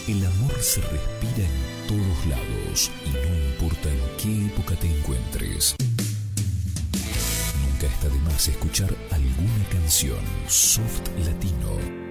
El amor se respira en todos lados y no importa en qué época te encuentres. Nunca está de más escuchar alguna canción soft latino